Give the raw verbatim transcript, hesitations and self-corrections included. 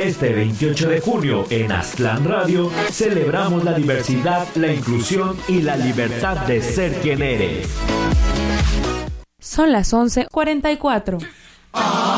Este veintiocho de junio en Aztlán Radio celebramos la diversidad, la inclusión y la libertad de ser quien eres. Son las once cuarenta y cuatro.